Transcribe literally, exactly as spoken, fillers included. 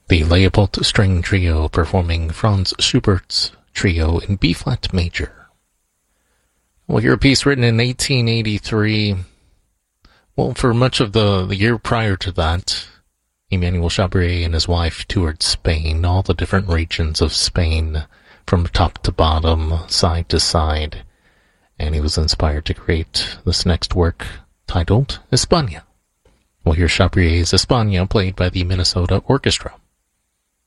The Leopold String Trio performing Franz Schubert's Trio in B-flat major. We'll hear a piece written in eighteen eighty-three. Well, for much of the, the year prior to that, Emmanuel Chabrier and his wife toured Spain, all the different regions of Spain, from top to bottom, side to side, and he was inspired to create this next work titled España. We'll hear Chabrier's España played by the Minnesota Orchestra.